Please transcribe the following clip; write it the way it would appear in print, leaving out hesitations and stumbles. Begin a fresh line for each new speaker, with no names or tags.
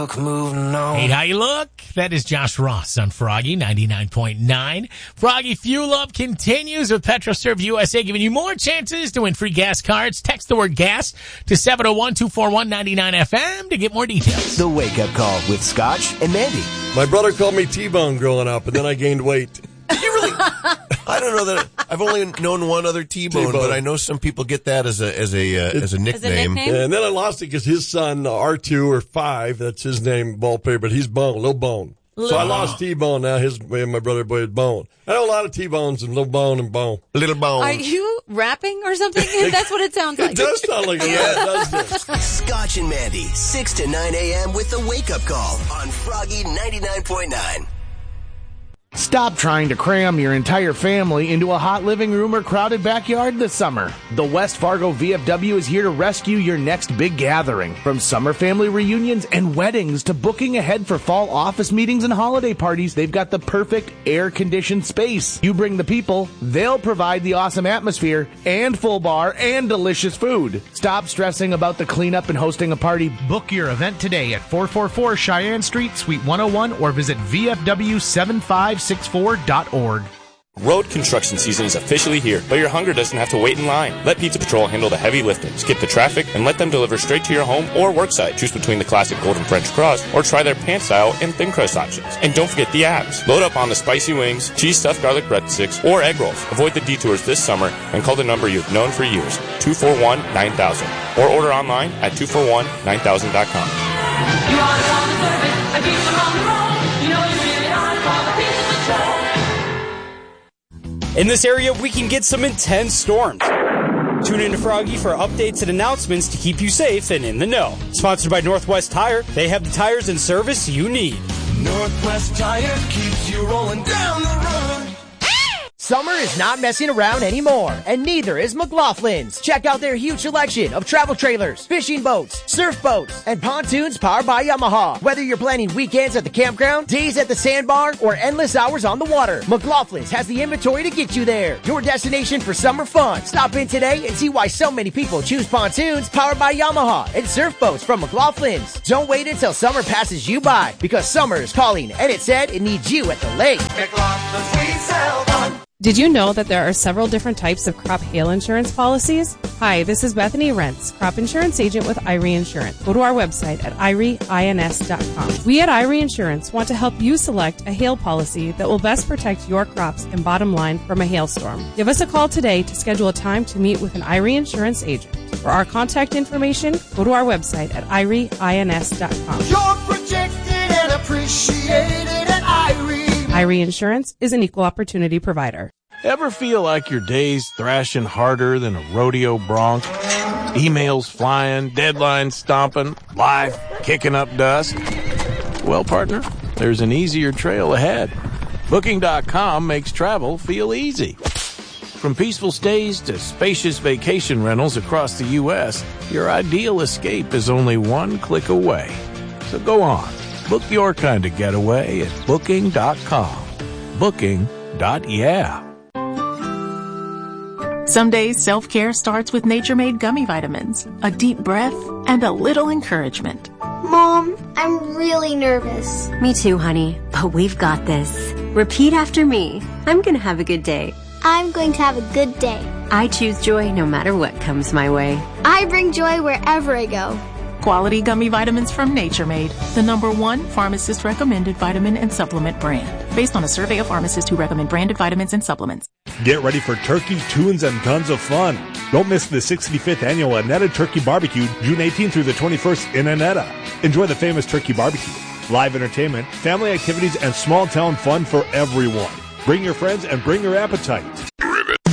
look, moving on.
Hate how you look. That is Josh Ross on Froggy 99.9. Froggy Fuel Up continues with PetroServe USA, giving you more chances to win free gas cards. Text the word gas to 701-241-99FM to get more details.
The Wake Up Call with Scotch and Mandy.
My brother called me T-Bone growing up, and then I gained weight.
You really? I don't know that. I've only known one other T-Bone, but I know some people get that as a nickname.
And then I lost it because his son, R2 or 5, that's his name, ballplayer, but he's Bone, Lil Bone. So I lost T-Bone now. My brother boy is Bone. I know a lot of T-Bones and Lil Bone and Bone.
Little Bone.
Are you rapping or something? That's what it sounds like.
It does sound like it. Does it?
Scotch and Mandy, 6 to 9 a.m. with The Wake Up Call on Froggy 99.9.
Stop trying to cram your entire family into a hot living room or crowded backyard this summer. The West Fargo VFW is here to rescue your next big gathering. From summer family reunions and weddings to booking ahead for fall office meetings and holiday parties, they've got the perfect air-conditioned space. You bring the people, they'll provide the awesome atmosphere and full bar and delicious food. Stop stressing about the cleanup and hosting a party. Book your event today at 444 Cheyenne Street, Suite 101, or visit VFW7564.org.
Road construction season is officially here, but your hunger doesn't have to wait in line. Let Pizza Patrol handle the heavy lifting. Skip the traffic and let them deliver straight to your home or work site. Choose between the classic golden French crust or try their pan style and thin crust options. And don't forget the apps. Load up on the spicy wings, cheese stuffed garlic breadsticks, or egg rolls. Avoid the detours this summer and call the number you've known for years, 241-9000. Or order online at 241-9000.com.
You are the one service, a pizza on the road. You know you really are for the Pizza Patrol.
In this area, we can get some intense storms. Tune in to Froggy for updates and announcements to keep you safe and in the know. Sponsored by Northwest Tire, they have the tires and service you need.
Northwest Tire keeps you rolling down the road.
Summer is not messing around anymore, and neither is McLaughlin's. Check out their huge selection of travel trailers, fishing boats, surf boats, and pontoons powered by Yamaha. Whether you're planning weekends at the campground, days at the sandbar, or endless hours on the water, McLaughlin's has the inventory to get you there. Your destination for summer fun. Stop in today and see why so many people choose pontoons powered by Yamaha and surf boats from McLaughlin's. Don't wait until summer passes you by, because summer is calling, and it said it needs you at the lake.
McLaughlin's, we sell fun.
Did you know that there are several different types of crop hail insurance policies? Hi, this is Bethany Rentz, crop insurance agent with Irie Insurance. Go to our website at irieins.com. We at Irie Insurance want to help you select a hail policy that will best protect your crops and bottom line from a hailstorm. Give us a call today to schedule a time to meet with an Irie Insurance agent. For our contact information, go to our website at irieins.com.
You're protected and appreciated at Irie.
Irie Insurance is an equal opportunity provider.
Ever feel like your day's thrashing harder than a rodeo bronc? Emails flying, deadlines stomping, life kicking up dust? Well, partner, there's an easier trail ahead. Booking.com makes travel feel easy. From peaceful stays to spacious vacation rentals across the U.S., your ideal escape is only one click away. So go on. Book your kind of getaway at Booking.com. Booking.yeah.
Some days self-care starts with Nature Made gummy vitamins, a deep breath, and a little encouragement.
Mom, I'm really nervous.
Me too, honey, but we've got this. Repeat after me. I'm going to have a good day.
I'm going to have a good day.
I choose joy no matter what comes my way.
I bring joy wherever I go.
Quality gummy vitamins from Nature Made, the #1 pharmacist-recommended vitamin and supplement brand, based on a survey of pharmacists who recommend branded vitamins and supplements.
Get ready for turkey, tunes, and tons of fun. Don't miss the 65th annual Annetta Turkey Barbecue, June 18th through the 21st in Annetta. Enjoy the famous turkey barbecue, live entertainment, family activities, and small-town fun for everyone. Bring your friends and bring your appetite.